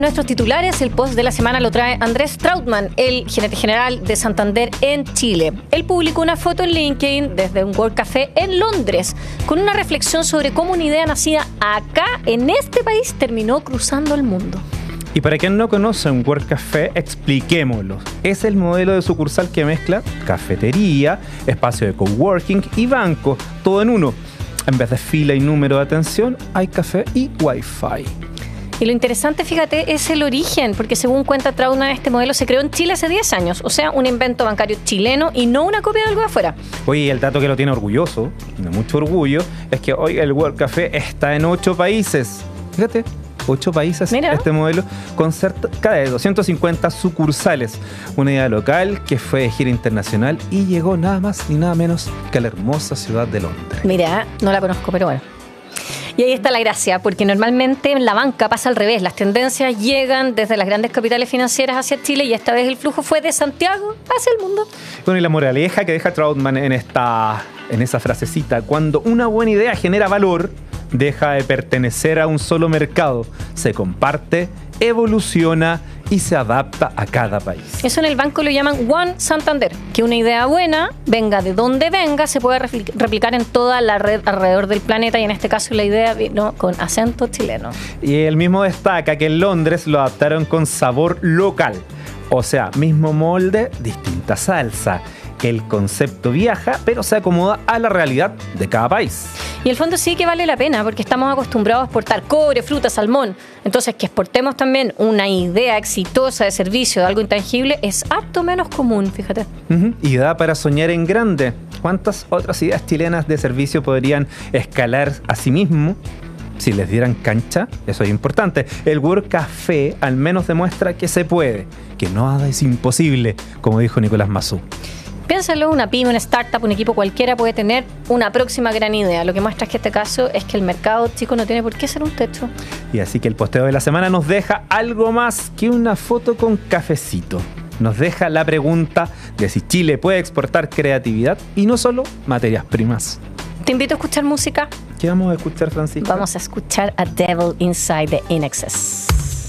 Nuestros titulares, el post de la semana lo trae Andrés Trautmann, el gerente general de Santander en Chile. Él publicó una foto en LinkedIn desde un World Café en Londres con una reflexión sobre cómo una idea nacida acá, en este país, terminó cruzando el mundo. Y para quien no conoce un World Café, expliquémoslo. Es el modelo de sucursal que mezcla cafetería, espacio de coworking y banco, todo en uno. En vez de fila y número de atención, hay café y wifi. Y lo interesante, fíjate, es el origen, porque según cuenta Trautmann, este modelo se creó en Chile hace 10 años, o sea, un invento bancario chileno y no una copia de algo de afuera. Oye, el dato que lo tiene orgulloso, de mucho orgullo, es que hoy el World Café está en 8 países. Fíjate, 8 países. Mira. Este modelo con cerca de 250 sucursales. Una idea local que fue de gira internacional y llegó nada más ni nada menos que a la hermosa ciudad de Londres. Mira, no la conozco, pero bueno. Y ahí está la gracia, porque normalmente en la banca pasa al revés. Las tendencias llegan desde las grandes capitales financieras hacia Chile y esta vez el flujo fue de Santiago hacia el mundo. Bueno, y la moraleja que deja Trautmann en esa frasecita: cuando una buena idea genera valor, deja de pertenecer a un solo mercado, se comparte, evoluciona y se adapta a cada país. Eso en el banco lo llaman One Santander, que una idea buena, venga de donde venga, se puede replicar en toda la red alrededor del planeta, y en este caso la idea vino con acento chileno. Y él mismo destaca que en Londres lo adaptaron con sabor local, o sea, mismo molde, distinta salsa. El concepto viaja, pero se acomoda a la realidad de cada país. Y el fondo sí que vale la pena, porque estamos acostumbrados a exportar cobre, fruta, salmón. Entonces, que exportemos también una idea exitosa de servicio, de algo intangible, es harto menos común, fíjate. Y da para soñar en grande. ¿Cuántas otras ideas chilenas de servicio podrían escalar a sí mismo si les dieran cancha? Eso es importante. El World Café al menos demuestra que se puede, que nada es imposible, como dijo Nicolás Massú. Piénsalo, una pyme, una startup, un equipo cualquiera puede tener una próxima gran idea. Lo que muestra es que este caso es que el mercado chico no tiene por qué ser un techo. Y así que el posteo de la semana nos deja algo más que una foto con cafecito. Nos deja la pregunta de si Chile puede exportar creatividad y no solo materias primas. Te invito a escuchar música. ¿Qué vamos a escuchar, Francisco? Vamos a escuchar A Devil Inside the INXS.